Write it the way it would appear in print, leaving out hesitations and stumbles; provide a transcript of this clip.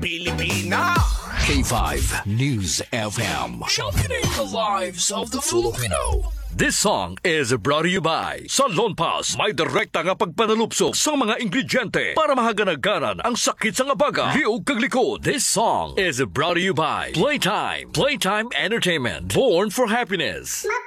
Pilipina. K5 News FM. Championing the lives of the Filipino. This song is brought to you by Salon Pass. May direkta nga pagpanalupsok sa mga ingrediente para mahaganaganan ang sakit sa ngabaga. Liog kag likod. This song is brought to you by Playtime. Playtime Entertainment. Born for happiness.